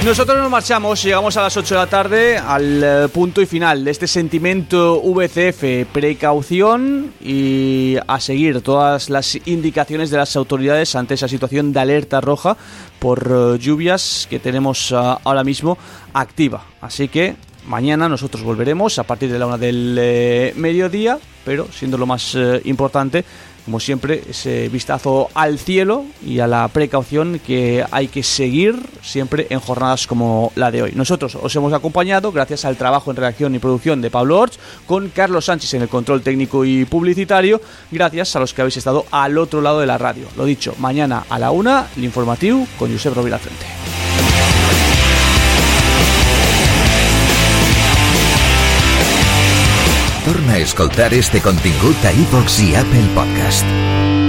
Nosotros nos marchamos, llegamos a las 8 de la tarde al punto y final de este sentimiento VCF, precaución y a seguir todas las indicaciones de las autoridades ante esa situación de alerta roja por lluvias que tenemos ahora mismo activa. Así que mañana nosotros volveremos a partir de la 1 del mediodía, pero siendo lo más importante, como siempre, ese vistazo al cielo y a la precaución que hay que seguir siempre en jornadas como la de hoy. Nosotros os hemos acompañado gracias al trabajo en redacción y producción de Pablo Orts, con Carlos Sánchez en el control técnico y publicitario, gracias a los que habéis estado al otro lado de la radio. Lo dicho, mañana a la 1, el informativo con Josep Rovira al frente. Torna a escoltar este contingut a iVox i Apple Podcast.